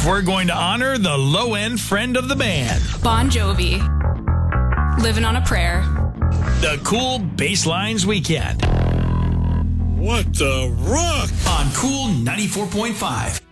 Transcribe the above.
we're going to honor the low-end friend of the band. Bon Jovi. Living on a Prayer. The Cool Basslines Weekend. What the rock? On Cool 94.5.